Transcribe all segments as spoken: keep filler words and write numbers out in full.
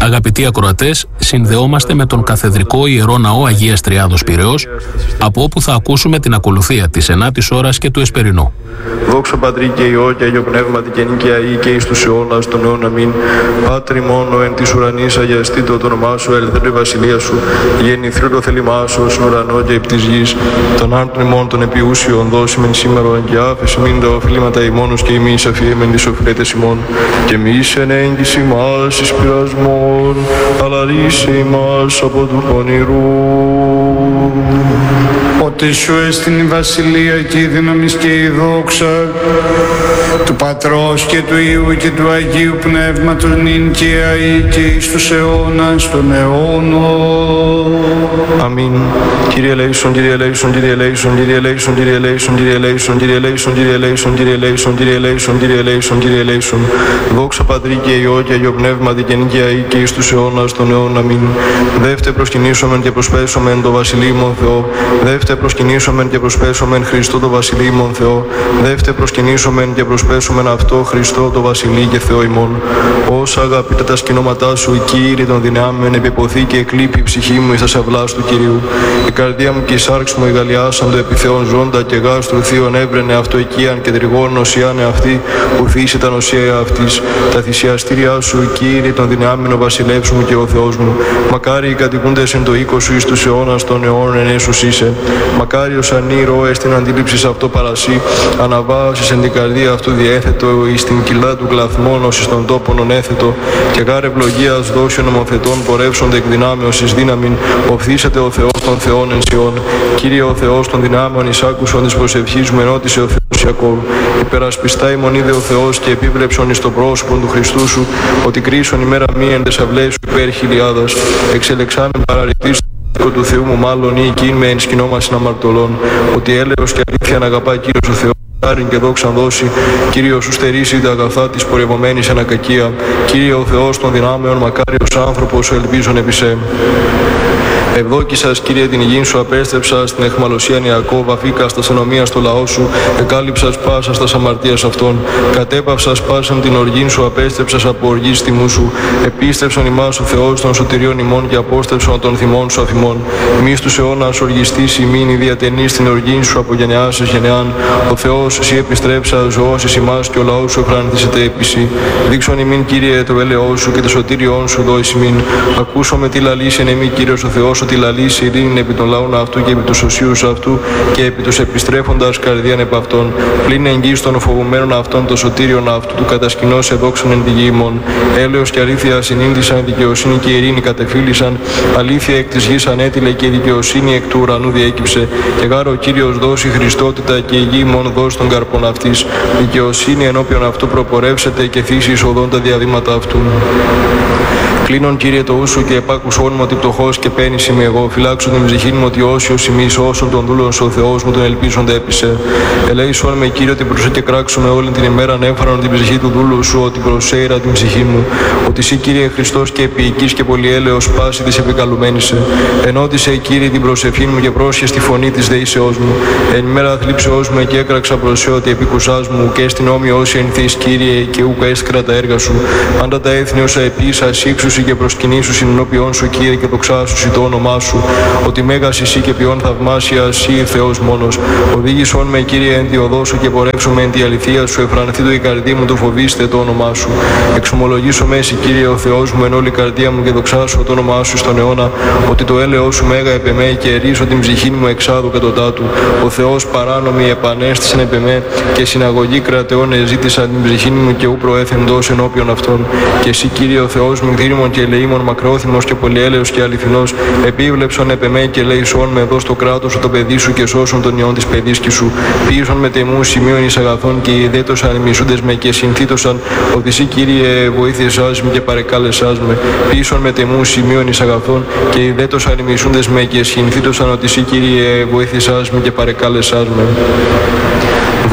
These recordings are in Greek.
Αγαπητοί ακροατές, συνδεόμαστε με τον Καθεδρικό Ιερό Ναό Αγίας Τριάδος Πειραιώς, από όπου θα ακούσουμε την ακολουθία της ενάτης ώρας και του εσπερινού. Δόξα Πατρί και Υιό και Αγιο Πνεύματι και νίκαια ή και εις τους αιώνας των αιών αμήν. Πάτρι μόνο εν της ουρανής αγιαστήτω το όνομά σου, ελθέτω η βασιλεία σου, γεννηθρό το θέλημά σου, στον ουρανό και επί της γης. Τον άρτων ημών των επιούσιων δώσιμεν σήμερον και άφεση μην τα οφείλματα ημώνους και ημείς αφιέμεν τις οφειλέτες ημών. Και μης εν έγκυση μας εις πειρασμόν, αλλά ρίσε ημάς από του πονηρού. Ότι σου έστειν η βασιλεία και η δύναμη και η δόξα του Πατρός και του Υιού και του Αγίου Πνεύματος νυν και αεί και εις τους αιώνας των αιώνων. Αμήν. Κύριε ελέησον, Κύριε ελέησον, Κύριε ελέησον, Κύριε ελέησον, Κύριε ελέησον, Κύριε ελέησον, Κύριε ελέησον, Κύριε ελέησον, Κύριε ελέησον, Κύριε ελέησον, Κύριε ελέησον, Κύριε ελέησον. Δόξα Πατρί και Υιό και Αγιο Πνεύματι και νίκαια αεί και εις τους αιώνας των αιώνων. Αμήν. Δεύτε προσκυνήσομεν και προσπέσομεν το βασιλείμον Θεό. Δεύτε προσκυνήσομεν και προσπέσομεν Χριστό το βασιλείμον Θεό. Δεύτε προσκυνήσομεν και προσπέσομεν αυτό Χριστό το βασιλεί και Θεό ημών. Όσα αγαπητά τα σκηνώματά σου, Κύριε των δυνάμεων, επιποθεί και εκλείπει η ψυχή μου εις τα σαυλάς του Κυρίου. Η καρδία μου και η σάρξ μου εγαλιάσαν το επιθεών ζώντα και γάστρου θείων έβρενε αυτό οικίαν και τριγών νοσιάνε αυτή που θύσει τα νοσία αυτής. Τα θυσιαστήριά σου, Κύριε των δυνάμεων, ο βασιλεύς μου και ο Θεός μου. Μακάρι οι κατοικούντες εν το οίκο σου εις τους αιώνας των αιώνων εν έσους είσαι. Μακάρι ως ανήρο στην αντίληψη σε αυτό παρασύ, αναβάωσης εν την καρδία αυτού διέθετο, εις την κοιλά του κλαθμών ως εις τον τόπον ονέθετο, και γάρ ευλογίας δόσεων νομοθετών πορεύσονται εκ δυνάμεως εις δύναμην, οφθήσεται ο Θεός των Θεών εν Σιών. Κύριε ο Θεός των δυνάμεων, εις άκουσον της προσευχής μου, ενώτησε ο Θεός Ιακώβ. Υπερασπιστά ημών είδε ο Θεός και επίβλεψον εις το πρόσωπον του Χριστού σου, ότι κρίσον ημέρα μη εν τες αυλές σου υπέρ χιλιάδας. Εξελεξάμεν παραρριτής του Θεού μου μάλλον ή εκείν με εν σκηνόμασιν αμαρτωλών, ότι έλεος και αλήθεια να αγαπά Κύριος ο Θεός, χάριν και δόξαν δώσει. Κύριε σου στερήσει τα αγαθά της πορευομένης εν ακακία. Κύριε ο Θεός των δυνάμεων, μακάριος άνθρωπος ο ελπίζων επί σε. Ευδόκησας, Κύριε, την υγιήν σου απέστρεψα στην εχμαλωσίαν Ιακώβ, αφήκα στα συνομία στο λαό σου, εκάλυψας πάσα στα αμαρτίας αυτών. Κατέπαυσας πάσαν την οργήν σου, απέστρεψας από οργής τιμού σου. Επίστρεψον ημάς ο Θεός των σωτηριών ημών και απόστρεψον των θυμών σου αφημών. Μη στους αιώνας οργιστής ημίν η διατενή στην οργήν σου από γενεάς εις γενεάν. Ο Θεός εσύ επιστρέψα, ζωός εις ημάς και ο λαός σου εφρανθήσεται έπιση. Δείξον ημίν, Κύριε, το έλεος σου και το σωτήριόν σου δώ εις ημίν. Ακούσομαι τι λαλήσει εν εμή, Κύριος ο Θεός, ότι λαλήσει ειρήνη επί των λαών αυτού και επί τους οσίους αυτού και επί τους επιστρέφοντας καρδίαν επ' αυτών. Πλην εγγύς των φοβουμένων αυτών το σωτήριον αυτού του κατασκηνώς εδόξαν εν τη γη ημών. Έλεος και αλήθεια συνήντησαν, δικαιοσύνη και ειρήνη κατεφύλησαν. Αλήθεια εκ της γης ανέτειλε και η δικαιοσύνη εκ του ουρανού διέκυψε. Και γάρο ο Κύριος δώσει Χριστότητα και η γη ημών δώσει των καρπών αυτής. Δικαιοσύνη ενώπιον αυτού προπορεύσεται και θύσει εισοδών τα διαδήματα αυτού. Κλείνον, Κύριε, το ούσου και επάκουσόν μου ότι πτωχός και πένης είμαι εγώ. Φυλάξω την ψυχή μου ότι όσιος ημείς όσων των δούλων σου ο Θεός μου τον ελπίζονται έπεισε. Ελέησον με, Κύριε, ότι προσέ και κράξουμε όλη την ημέρα ανέφερον την ψυχή του δούλου σου, ότι προσέειρα την ψυχή μου. Ότι εσύ, Κύριε Χριστός και επίοικης και πολυέλεος πάση της επικαλουμένησε. Ενώτησε, Κύριε, την προσευχή μου και πρόσχε στη φωνή της δεήσεώς μου. Εν ημέρα θλίψεώς μου και έκραξα προσέ ότι επίκουσάς μου και στην όμοιο όσοι ενθείς, Κύριε, και ούκα έσκρα τα έργα σου. Πάντα τα έθνη όσα επίσα σύξου και προσκυνήσου συνενώπιον σου, Κύριε, και δοξάσου το όνομά σου, ότι μέγας εσύ και ποιόν θαυμάσια εσύ Θεός μόνος. Οδήγησον με, Κύριε, εν τη οδό σου και πορεύσουμε εν τη αληθεία σου, εφρανθεί το η καρδία μου, το φοβήστε το όνομά σου. Εξομολογήσω με εσύ, Κύριε, ο Θεός μου, εν όλη η καρδία μου και δοξάσου το όνομά σου στον αιώνα, ότι το έλεος σου μέγα επεμέ και ερίσω την ψυχή μου εξάδου κατωτάτου. Ο Θεός παράνομη επανέστησεν επεμέ και συναγωγή κρατεών εζήτησαν την ψυχή μου και ου προέθεντος ενώπιον αυτών. Και εσύ, Κύριε, ο Θεός μου, και ελεήμων μακρόθυμος και πολυέλεος και αληθινός, επίβλεψον επεμέ και λέησον με εδώ στο κράτος σου το παιδί σου και σώσον τον ιόν της παιδίσκης σου. Πίησον με τεμού σημείων εις αγαθών και ιδέτωσαν μισούντες με και συνθήτωσαν, ότι εσύ, Κύριε, βοήθησάς με και παρεκάλεσάς με. Πίησον με τεμού σημείων εις αγαθών και ιδέτωσαν μισούντες με και συνθήτωσαν, ότι εσύ, Κύριε, βοήθησάς με και παρεκάλεσάς με.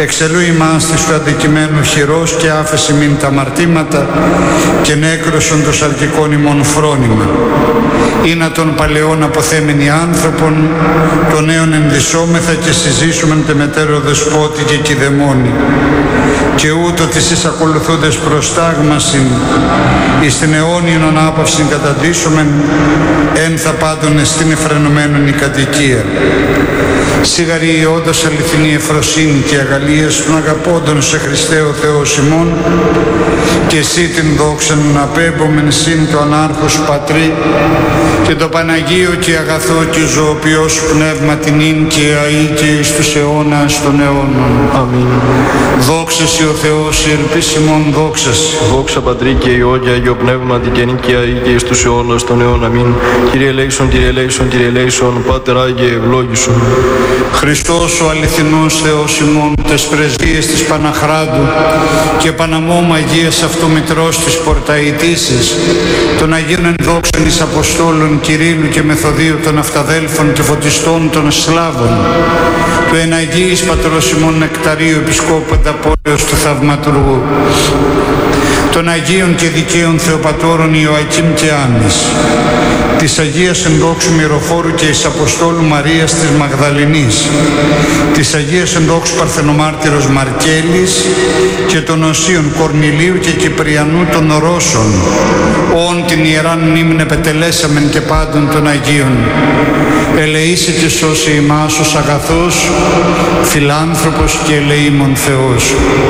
Εξελού ημάς της του αντικειμένου χειρός και άφεση μην τα αμαρτήματα και νέκρωσον το σαρκικών ημών φρόνημα. Ήνα των παλαιών αποθέμενοι άνθρωπον, των νέων ενδυσόμεθα και συζήσουμεν τε μετέρω δεσπότη και κηδεμόνη. Και ούτω της εις ακολουθούντες προς τάγμασιν, εις την αιώνιον ανάπαυσιν καταντήσομεν, εν θα πάντων εστίν εφρενωμένον η κατοικία. Σιγαρή όντως αληθινή εφροσύνη και αγαλίας των αγαπώντων σε Χριστέ ο Θεός ημών, και εσύ την δόξαν απέμπομεν συν το ανάρχος Πατρί και το Παναγίο και αγαθό και ζωοποιός πνεύμα την ίν και αή και εις τους αιώνας των αιώνων. Αμήν. Δόξα σοι ο Θεός, η ελπίς ημών δόξα σοι. Δόξα Πατρί και Υιό και Αγίο Πνεύμα την καινή και αή και εις τους αιώνας των αιώνων. Αμήν. Κύριε ελέησον, Κύριε ελέησον, Κύριε ελέησον, Πάτερ Άγιε ευλόγησον. Χριστός ο αληθινός Θεός ημών, τες πρεσβείες της Παναχράντου και Παναμόμ Αγίας Αυτομητρός της Πορταϊτήσης, των Αγίων ενδόξων εις Αποστόλων Κυρίλλου και Μεθοδίου των Αυταδέλφων και Φωτιστών των Σλάβων, του εναγίης Πατρός ημών Νεκταρίου Επισκόπου Ενταπόλεως του Θαυματουργού, των Αγίων και Δικαίων Θεοπατώρων Ιωακήμ και Άννης, της Αγίας Ενδόξου Μυροφόρου και εις Αποστόλου Μαρίας της Μαγδαληνής, της Αγίας Ενδόξου Παρθενομάρτυρος Μαρκέλης και των Οσίων Κορνηλίου και Κυπριανού των Ρώσων, όν την Ιεράν μνήμην επετελέσαμεν και πάντων των Αγίων. Ελεήσει και σώσει ημάς ως αγαθός, φιλάνθρωπος και ελεήμων Θεός.